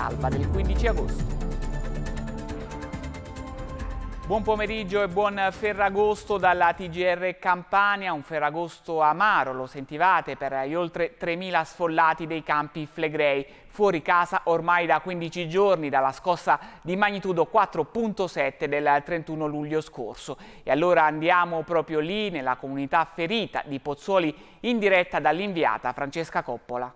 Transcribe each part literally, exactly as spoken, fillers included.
all'alba del quindici agosto. Buon pomeriggio e buon Ferragosto dalla T G R Campania, un Ferragosto amaro, lo sentivate, per gli oltre tremila sfollati dei Campi Flegrei, fuori casa ormai da quindici giorni dalla scossa di magnitudo quattro virgola sette del trentuno luglio scorso. E allora andiamo proprio lì, nella comunità ferita di Pozzuoli, in diretta dall'inviata Francesca Coppola.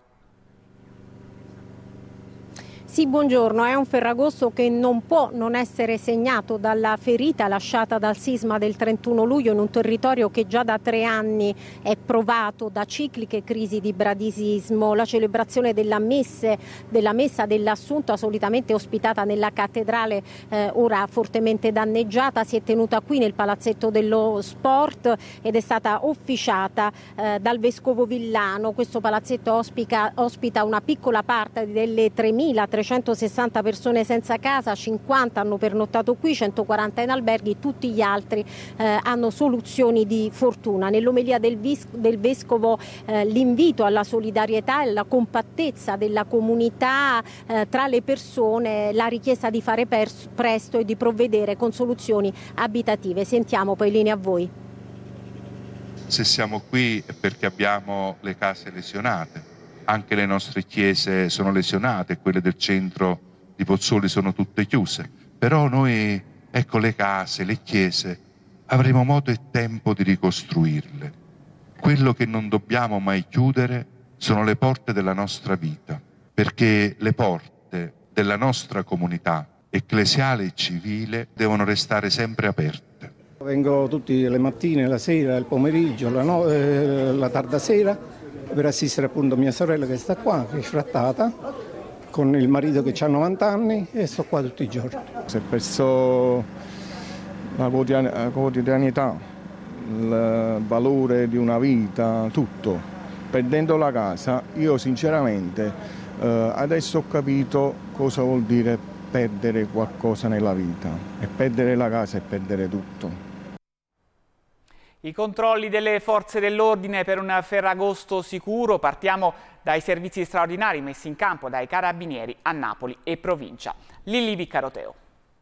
Sì, buongiorno. È un Ferragosto che non può non essere segnato dalla ferita lasciata dal sisma del trentuno luglio in un territorio che già da tre anni è provato da cicliche crisi di bradisismo. La celebrazione della, messe, della messa dell'Assunto, solitamente ospitata nella cattedrale, eh, ora fortemente danneggiata, si è tenuta qui nel Palazzetto dello Sport ed è stata officiata eh, dal Vescovo Villano. Questo palazzetto ospica, ospita una piccola parte delle tremilatrecentosessanta persone senza casa, cinquanta hanno pernottato qui, centoquaranta in alberghi, tutti gli altri eh, hanno soluzioni di fortuna. Nell'omelia del, del Vescovo eh, l'invito alla solidarietà e alla compattezza della comunità eh, tra le persone, la richiesta di fare presto e di provvedere con soluzioni abitative. Sentiamo poi linea a voi. Se siamo qui è perché abbiamo le case lesionate. Anche le nostre chiese sono lesionate, quelle del centro di Pozzuoli sono tutte chiuse, però noi, ecco, le case, le chiese, avremo modo e tempo di ricostruirle. Quello che non dobbiamo mai chiudere sono le porte della nostra vita, perché le porte della nostra comunità ecclesiale e civile devono restare sempre aperte. Vengo tutte le mattine, la sera, il pomeriggio, la, no- eh, la tarda sera, per assistere appunto mia sorella che sta qua, che è frattata, con il marito che ha novanta anni e sto qua tutti i giorni. Si è perso la quotidianità, il valore di una vita, tutto. Perdendo la casa, io sinceramente eh, adesso ho capito cosa vuol dire perdere qualcosa nella vita. E perdere la casa è perdere tutto. I controlli delle forze dell'ordine per un Ferragosto sicuro. Partiamo dai servizi straordinari messi in campo dai carabinieri a Napoli e provincia. Lilli Viccaroteo.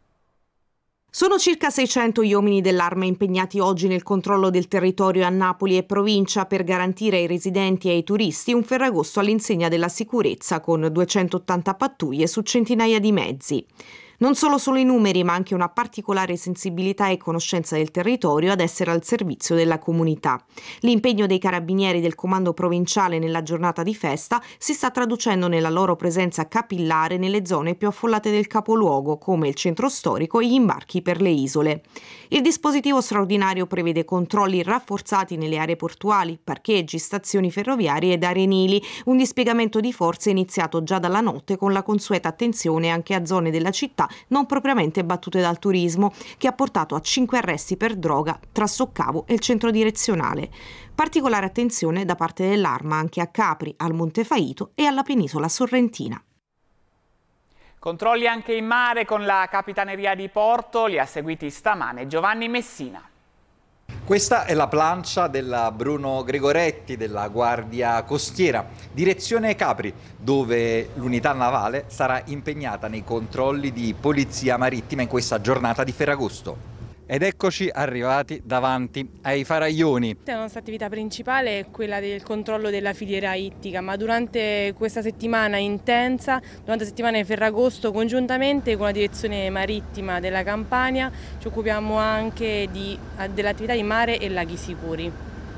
Sono circa seicento gli uomini dell'Arma impegnati oggi nel controllo del territorio a Napoli e provincia per garantire ai residenti e ai turisti un Ferragosto all'insegna della sicurezza, con duecentottanta pattuglie su centinaia di mezzi. Non solo solo i numeri, ma anche una particolare sensibilità e conoscenza del territorio ad essere al servizio della comunità. L'impegno dei carabinieri del comando provinciale nella giornata di festa si sta traducendo nella loro presenza capillare nelle zone più affollate del capoluogo, come il centro storico e gli imbarchi per le isole. Il dispositivo straordinario prevede controlli rafforzati nelle aree portuali, parcheggi, stazioni ferroviarie ed arenili, un dispiegamento di forze iniziato già dalla notte con la consueta attenzione anche a zone della città non propriamente battute dal turismo, che ha portato a cinque arresti per droga tra Soccavo e il centro direzionale. Particolare attenzione da parte dell'Arma anche a Capri, al Montefaito e alla penisola sorrentina. Controlli anche in mare con la Capitaneria di Porto, li ha seguiti stamane Giovanni Messina. Questa è la plancia della Bruno Gregoretti della Guardia Costiera, direzione Capri, dove l'unità navale sarà impegnata nei controlli di polizia marittima in questa giornata di Ferragosto. Ed eccoci arrivati davanti ai faraglioni. La nostra attività principale è quella del controllo della filiera ittica, ma durante questa settimana intensa, durante la settimana di Ferragosto, congiuntamente con la direzione marittima della Campania, ci occupiamo anche di, dell'attività di mare e laghi sicuri.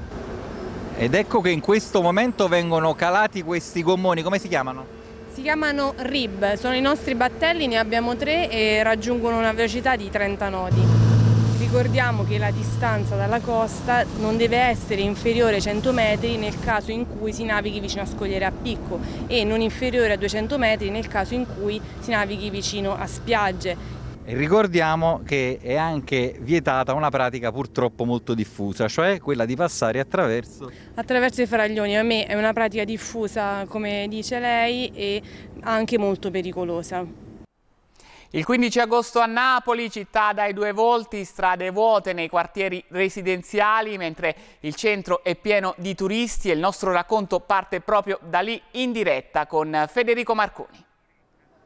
Ed ecco che in questo momento vengono calati questi gommoni, come si chiamano? Si chiamano R I B, sono i nostri battelli, ne abbiamo tre e raggiungono una velocità di trenta nodi. Ricordiamo che la distanza dalla costa non deve essere inferiore ai cento metri nel caso in cui si navighi vicino a scogliere a picco e non inferiore a duecento metri nel caso in cui si navighi vicino a spiagge. E ricordiamo che è anche vietata una pratica purtroppo molto diffusa, cioè quella di passare attraverso... Attraverso i faraglioni. A me è una pratica diffusa, come dice lei, e anche molto pericolosa. Il quindici agosto a Napoli, città dai due volti, strade vuote nei quartieri residenziali, mentre il centro è pieno di turisti e il nostro racconto parte proprio da lì in diretta con Federico Marconi.